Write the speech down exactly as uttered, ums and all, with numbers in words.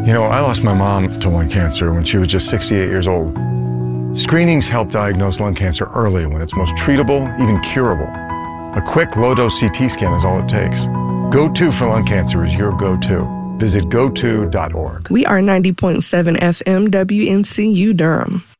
You know, I lost my mom to lung cancer when she was just sixty-eight years old. Screenings help diagnose lung cancer early when it's most treatable, even curable. A quick low-dose C T scan is all it takes. Go To for lung cancer is your go-to. Visit go to dot org. We are ninety point seven F M W N C U Durham.